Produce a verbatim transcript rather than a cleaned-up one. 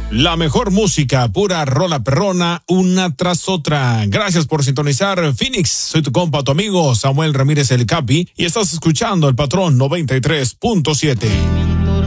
La mejor música, pura rola perrona, una tras otra. Gracias por sintonizar Phoenix. Soy tu compa, tu amigo Samuel Ramírez el Capi, y estás escuchando El Patrón noventa y tres punto siete.